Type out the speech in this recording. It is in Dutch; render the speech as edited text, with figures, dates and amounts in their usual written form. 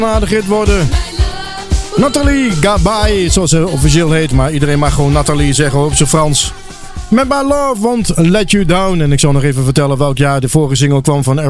aardig hit worden. Nathalie Gabai, zoals ze officieel heet, maar iedereen mag gewoon Nathalie zeggen op zijn Frans. Met My Love, want Let You Down. En ik zal nog even vertellen welk jaar de vorige single kwam van